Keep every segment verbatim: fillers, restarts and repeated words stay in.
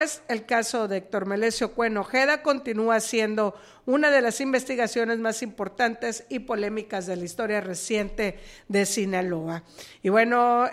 El caso de Héctor Melesio Cuen Ojeda continúa siendo una de las investigaciones más importantes y polémicas de la historia reciente de Sinaloa. Y bueno,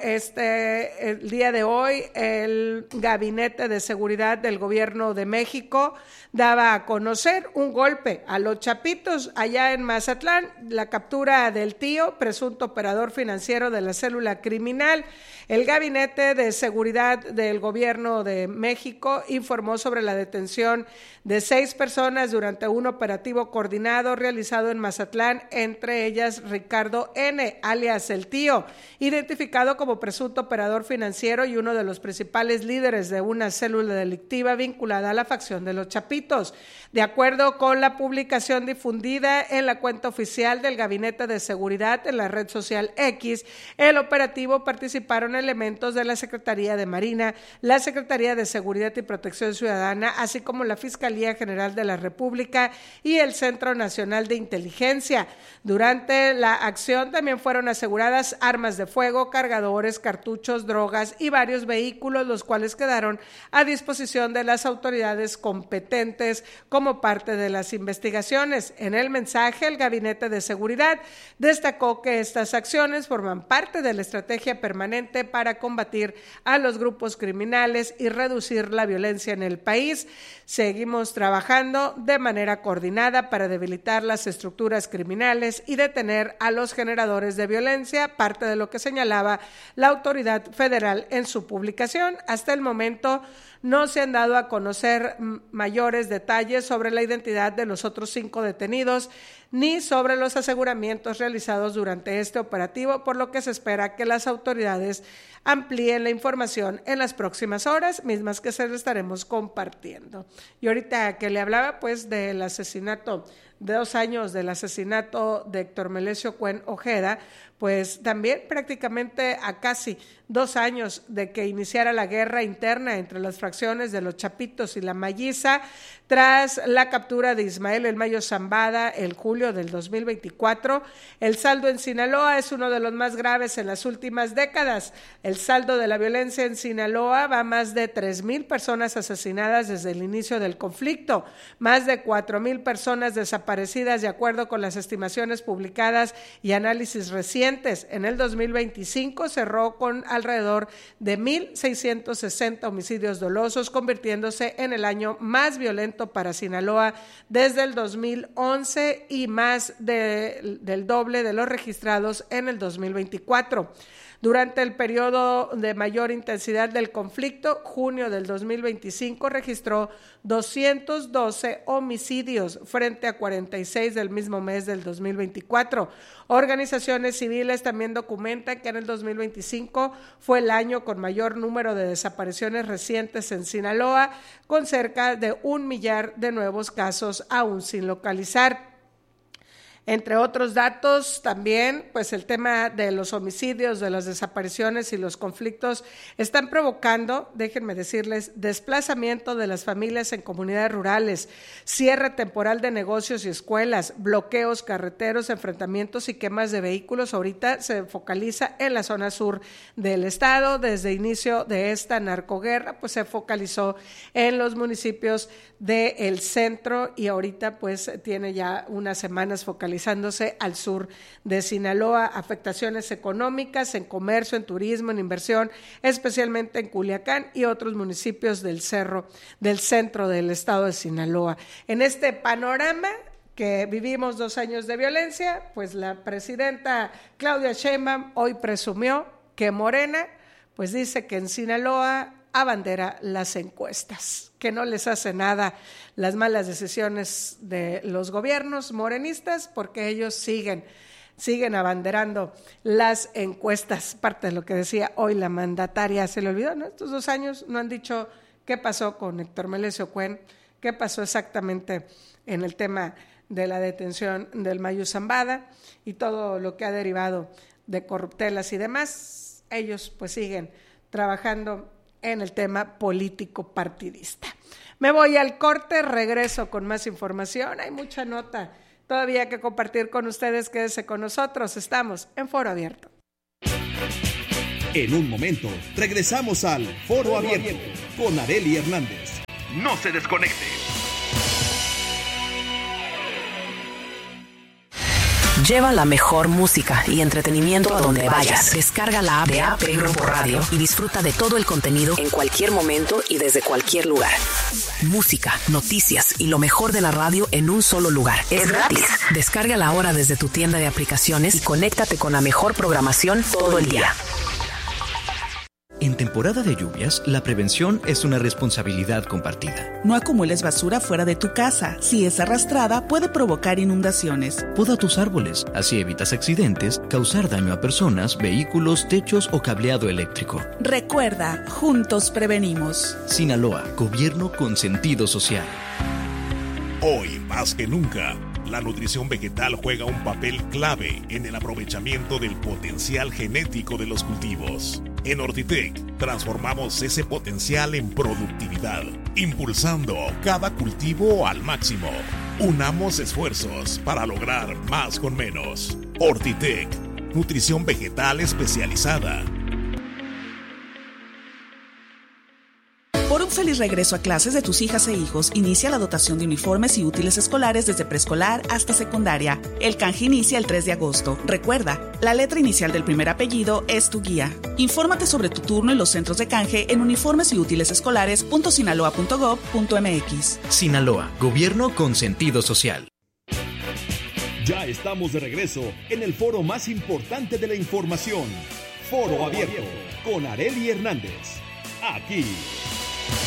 este el día de hoy el Gabinete de Seguridad del Gobierno de México daba a conocer un golpe a los Chapitos allá en Mazatlán, la captura del tío, presunto operador financiero de la célula criminal. El Gabinete de Seguridad del Gobierno de México informó sobre la detención de seis personas durante un operativo coordinado realizado en Mazatlán, entre ellas Ricardo N., alias El Tío, identificado como presunto operador financiero y uno de los principales líderes de una célula delictiva vinculada a la facción de los Chapitos. De acuerdo con la publicación difundida en la cuenta oficial del Gabinete de Seguridad en la red social X, el operativo participaron elementos de la Secretaría de Marina, la Secretaría de Seguridad y Protección Ciudadana, así como la Fiscalía General de la República y el Centro Nacional de Inteligencia. Durante la acción también fueron aseguradas armas de fuego, cargadores, cartuchos, drogas y varios vehículos, los cuales quedaron a disposición de las autoridades competentes como parte de las investigaciones. En el mensaje, el Gabinete de Seguridad destacó que estas acciones forman parte de la estrategia permanente para combatir a los grupos criminales y reducir la violencia en el país. Seguimos trabajando de manera coordinada para debilitar las estructuras criminales y detener a los generadores de violencia, parte de lo que señalaba la autoridad federal en su publicación. Hasta el momento no se han dado a conocer mayores detalles sobre la identidad de los otros cinco detenidos, ni sobre los aseguramientos realizados durante este operativo, por lo que se espera que las autoridades amplíen la información en las próximas horas, mismas que se les estaremos compartiendo. Y ahorita que le hablaba pues del asesinato, de dos años del asesinato de Héctor Melesio Cuen Ojeda, pues también prácticamente a casi dos años de que iniciara la guerra interna entre las fracciones de los Chapitos y la Malliza, tras la captura de Ismael El Mayo Zambada el julio del dos mil veinticuatro, el saldo en Sinaloa es uno de los más graves en las últimas décadas. El saldo de la violencia en Sinaloa va a más de tres mil personas asesinadas desde el inicio del conflicto, más de cuatro mil personas desaparecidas de acuerdo con las estimaciones publicadas y análisis recientes. En el dos mil veinticinco cerró con alrededor de mil seiscientos sesenta homicidios dolosos, convirtiéndose en el año más violento para Sinaloa desde el dos mil once y más de, del doble de los registrados en el dos mil veinticuatro. Durante el periodo de mayor intensidad del conflicto, junio del dos mil veinticinco registró doscientos doce homicidios frente a cuarenta y seis del mismo mes del dos mil veinticuatro. Organizaciones civiles también documentan que en el dos mil veinticinco fue el año con mayor número de desapariciones recientes en Sinaloa, con cerca de un millar de nuevos casos aún sin localizar. Entre otros datos, también, pues el tema de los homicidios, de las desapariciones y los conflictos están provocando, déjenme decirles, desplazamiento de las familias en comunidades rurales, cierre temporal de negocios y escuelas, bloqueos carreteros, enfrentamientos y quemas de vehículos. Ahorita se focaliza en la zona sur del estado. Desde inicio de esta narcoguerra, pues se focalizó en los municipios del centro y ahorita pues tiene ya unas semanas focalizadas al sur de Sinaloa. Afectaciones económicas en comercio, en turismo, en inversión, especialmente en Culiacán y otros municipios del cerro, del centro del estado de Sinaloa. En este panorama que vivimos dos años de violencia, pues la presidenta Claudia Sheinbaum hoy presumió que Morena, pues dice que en Sinaloa abandera las encuestas, que no les hace nada las malas decisiones de los gobiernos morenistas, porque ellos siguen, siguen abanderando las encuestas. Parte de lo que decía hoy la mandataria, se le olvidó, ¿no? Estos dos años no han dicho qué pasó con Héctor Melesio Cuen, qué pasó exactamente en el tema de la detención del Mayo Zambada y todo lo que ha derivado de corruptelas y demás. Ellos pues siguen trabajando en el tema político partidista. Me voy al corte, regreso con más información. Hay mucha nota todavía que compartir con ustedes. Quédese con nosotros, estamos en Foro Abierto. En un momento regresamos al Foro Abierto. con Arely Hernández. No se desconecte. Lleva la mejor música y entretenimiento a donde vayas. Descarga la app de A P Grupo Radio y disfruta de todo el contenido en cualquier momento y desde cualquier lugar. Música, noticias y lo mejor de la radio en un solo lugar. Es gratis. Descárgala ahora desde tu tienda de aplicaciones y conéctate con la mejor programación todo el día. En temporada de lluvias, la prevención es una responsabilidad compartida. No acumules basura fuera de tu casa. Si es arrastrada, puede provocar inundaciones. Poda tus árboles, así evitas accidentes, causar daño a personas, vehículos, techos o cableado eléctrico. Recuerda, juntos prevenimos. Sinaloa, gobierno con sentido social. Hoy, más que nunca, la nutrición vegetal juega un papel clave en el aprovechamiento del potencial genético de los cultivos. En Ortitec, transformamos ese potencial en productividad, impulsando cada cultivo al máximo. Unamos esfuerzos para lograr más con menos. Ortitec, nutrición vegetal especializada. Por un feliz regreso a clases de tus hijas e hijos, inicia la dotación de uniformes y útiles escolares desde preescolar hasta secundaria. El canje inicia el tres de agosto. Recuerda, la letra inicial del primer apellido es tu guía. Infórmate sobre tu turno en los centros de canje en uniformes y útiles escolares punto sinaloa punto gob punto mx. Sinaloa, gobierno con sentido social. Ya estamos de regreso en el foro más importante de la información. Foro Abierto con Arely Hernández. Aquí